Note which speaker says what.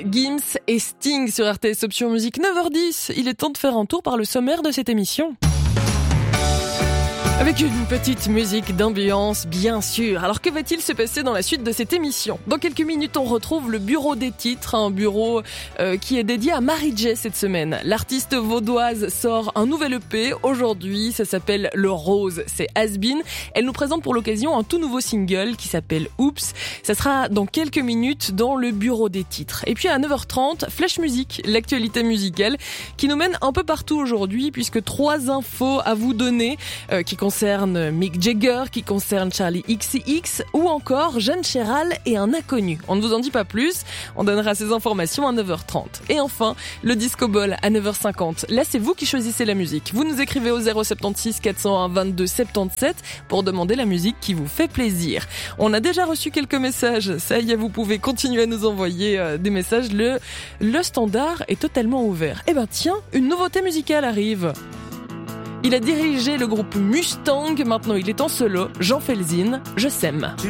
Speaker 1: Gims et Sting sur RTS Option Musique 9h10. Il est temps de faire un tour par le sommaire de cette émission. Avec une petite musique d'ambiance, bien sûr. Alors que va-t-il se passer dans la suite de cette émission ? Dans quelques minutes, on retrouve le bureau des titres, un bureau qui est dédié à Mary J cette semaine. L'artiste vaudoise sort un nouvel EP aujourd'hui, ça s'appelle Le Rose, c'est Has-Been. Elle nous présente pour l'occasion un tout nouveau single qui s'appelle Oops. Ça sera dans quelques minutes dans le bureau des titres. Et puis à 9h30, Flash Music, l'actualité musicale qui nous mène un peu partout aujourd'hui puisque 3 infos à vous donner qui concerne Mick Jagger, qui concerne Charli XCX ou encore Jeanne Chéral et un inconnu. On ne vous en dit pas plus, on donnera ces informations à 9h30. Et enfin, le Disco Ball à 9h50. Là, c'est vous qui choisissez la musique. Vous nous écrivez au 076 401 22 77 pour demander la musique qui vous fait plaisir. On a déjà reçu quelques messages. Ça y est, vous pouvez continuer à nous envoyer des messages. Le standard est totalement ouvert. Eh ben tiens, une nouveauté musicale arrive. Il a dirigé le groupe Mustang, maintenant il est en solo, Jean Felzine, Je sème.